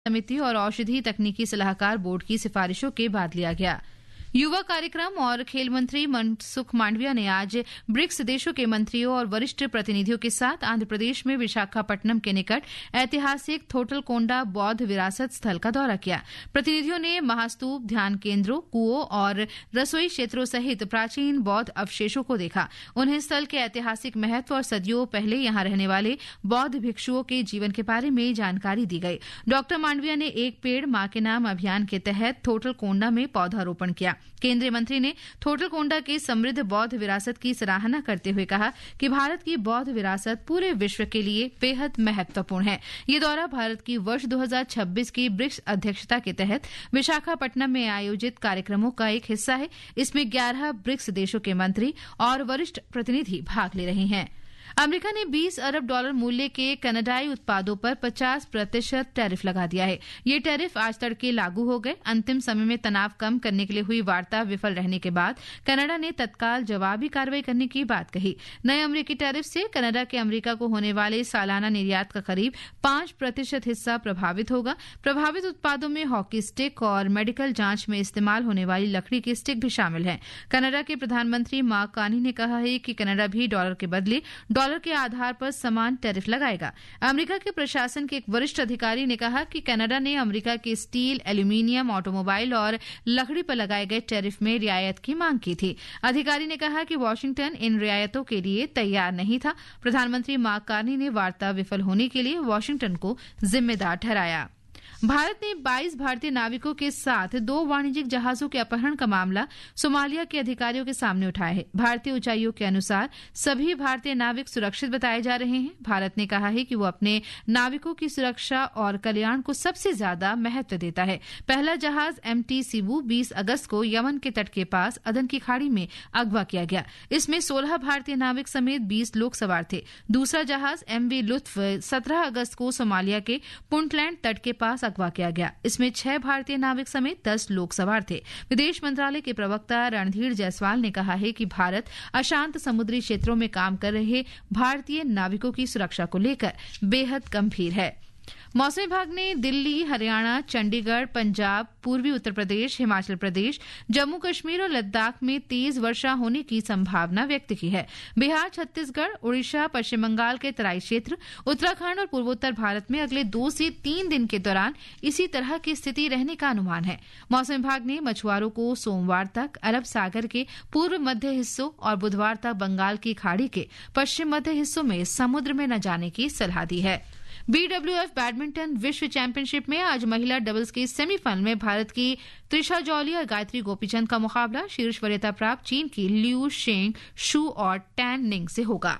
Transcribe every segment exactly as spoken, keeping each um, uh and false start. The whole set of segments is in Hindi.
समिति और औषधि तकनीकी सलाहकार बोर्ड की सिफारिशों के बाद लिया गया। युवा कार्यक्रम और खेल मंत्री मनसुख मांडविया ने आज ब्रिक्स देशों के मंत्रियों और वरिष्ठ प्रतिनिधियों के साथ आंध्र प्रदेश में विशाखापट्टनम के निकट ऐतिहासिक थोटलकोंडा बौद्ध विरासत स्थल का दौरा किया। प्रतिनिधियों ने महास्तूप, ध्यान केंद्रों, कुओं और रसोई क्षेत्रों सहित प्राचीन बौद्ध अवशेषों को देखा। उन्हें स्थल के ऐतिहासिक महत्व और सदियों पहले यहां रहने वाले बौद्ध भिक्षुओं के जीवन के बारे में जानकारी दी गई। डॉक्टर मांडविया ने एक पेड़ मां के नाम अभियान के तहत थोटलकोंडा में पौधारोपण किया। केंद्रीय मंत्री ने थोटलकोंडा के समृद्ध बौद्ध विरासत की सराहना करते हुए कहा कि भारत की बौद्ध विरासत पूरे विश्व के लिए बेहद महत्वपूर्ण है। ये दौरा भारत की वर्ष दो हज़ार छब्बीस की ब्रिक्स अध्यक्षता के तहत विशाखापट्टनम में आयोजित कार्यक्रमों का एक हिस्सा है। इसमें ग्यारह ब्रिक्स देशों के मंत्री और वरिष्ठ प्रतिनिधि भाग ले रहे हैं। अमेरिका ने बीस अरब डॉलर मूल्य के कनाडाई उत्पादों पर पचास प्रतिशत टैरिफ लगा दिया है। ये टैरिफ आज तड़के लागू हो गए। अंतिम समय में तनाव कम करने के लिए हुई वार्ता विफल रहने के बाद कनाडा ने तत्काल जवाबी कार्रवाई करने की बात कही। नए अमेरिकी टैरिफ से कनाडा के अमेरिका को होने वाले सालाना निर्यात का करीब पांच प्रतिशत हिस्सा प्रभावित होगा। प्रभावित उत्पादों में हॉकी स्टिक और मेडिकल जांच में इस्तेमाल होने वाली लकड़ी के स्टिक भी शामिल हैं। कनाडा के प्रधानमंत्री मार्क कार्नी ने कहा है कि कनाडा भी डॉलर के बदले डॉलर के आधार पर समान टैरिफ लगाएगा। अमेरिका के प्रशासन के एक वरिष्ठ अधिकारी ने कहा कि कनाडा ने अमेरिका के स्टील, एल्यूमीनियम, ऑटोमोबाइल और लकड़ी पर लगाए गए टैरिफ में रियायत की मांग की थी। अधिकारी ने कहा कि वॉशिंगटन इन रियायतों के लिए तैयार नहीं था। प्रधानमंत्री मार्क कार्नी ने वार्ता विफल होने के लिए वॉशिंगटन को जिम्मेदार ठहराया। भारत ने बाईस भारतीय नाविकों के साथ दो वाणिज्यिक जहाजों के अपहरण का मामला सोमालिया के अधिकारियों के सामने उठाया है। भारतीय उच्चायुक्त के अनुसार सभी भारतीय नाविक सुरक्षित बताए जा रहे हैं। भारत ने कहा है कि वो अपने नाविकों की सुरक्षा और कल्याण को सबसे ज्यादा महत्व देता है। पहला जहाज एमटी सिबू बीस अगस्त को यमन के तट के पास अदन की खाड़ी में अगवा किया गया। इसमें सोलह भारतीय नाविक समेत बीस लोग सवार थे। दूसरा जहाज एमवी लुत्फ सत्रह अगस्त को सोमालिया के पुंटलैंड तट के पास अगवा किया गया। इसमें छह भारतीय नाविक समेत दस लोग सवार थे। विदेश मंत्रालय के प्रवक्ता रणधीर जायसवाल ने कहा है कि भारत अशांत समुद्री क्षेत्रों में काम कर रहे भारतीय नाविकों की सुरक्षा को लेकर बेहद गंभीर है। मौसम विभाग ने दिल्ली, हरियाणा, चंडीगढ़, पंजाब, पूर्वी उत्तर प्रदेश, हिमाचल प्रदेश, जम्मू कश्मीर और लद्दाख में तेज वर्षा होने की संभावना व्यक्त की है। बिहार, छत्तीसगढ़, उड़ीसा, पश्चिम बंगाल के तराई क्षेत्र, उत्तराखंड और पूर्वोत्तर भारत में अगले दो से तीन दिन के दौरान इसी तरह की स्थिति रहने का अनुमान है। मौसम विभाग ने मछुआरों को सोमवार तक अरब सागर के पूर्व मध्य हिस्सों और बुधवार तक बंगाल की खाड़ी के पश्चिम मध्य हिस्सों में समुद्र में न जाने की सलाह दी है। बीडब्ल्यूएफ बैडमिंटन विश्व चैंपियनशिप में आज महिला डबल्स के सेमीफाइनल में भारत की त्रिशा जौली और गायत्री गोपीचंद का मुकाबला शीर्ष वरीयता प्राप्त चीन की लिू शेंग शू और टैन निंग से होगा।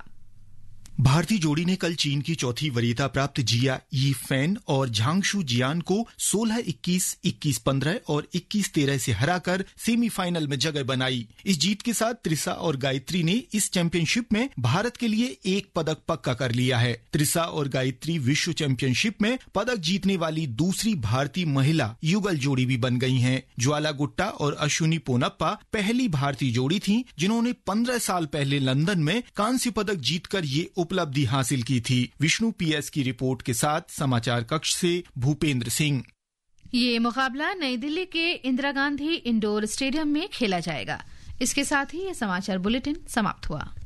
भारतीय जोड़ी ने कल चीन की चौथी वरीयता प्राप्त जिया यी फैन और झांगशू जियान को सोलह इक्कीस, इक्कीस पंद्रह और इक्कीस तेरह से हराकर सेमीफाइनल में जगह बनाई। इस जीत के साथ त्रिशा और गायत्री ने इस चैंपियनशिप में भारत के लिए एक पदक पक्का कर लिया है। त्रिशा और गायत्री विश्व चैंपियनशिप में पदक जीतने वाली दूसरी भारतीय महिला युगल जोड़ी भी बन गई हैं। ज्वाला गुट्टा और अश्विनी पोनप्पा पहली भारतीय जोड़ी थी जिन्होंने पंद्रह साल पहले लंदन में कांस्य पदक जीतकर ये उपलब्धि हासिल की थी। विष्णु पीएस की रिपोर्ट के साथ समाचार कक्ष से भूपेंद्र सिंह। ये मुकाबला नई दिल्ली के इंदिरा गांधी इंडोर स्टेडियम में खेला जाएगा। इसके साथ ही ये समाचार बुलेटिन समाप्त हुआ।